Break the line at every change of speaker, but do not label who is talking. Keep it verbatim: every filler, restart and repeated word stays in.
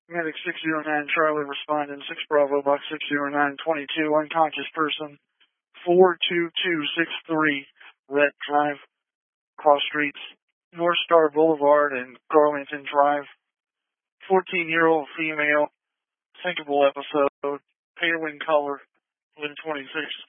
Medic six zero nine Charlie responding, six Bravo Box six zero nine twenty-two, unconscious person, four two two six three, Rhett Drive, cross streets, North Star Boulevard and Garlington Drive, fourteen-year-old female, sinkable episode, pale in color, within twenty-six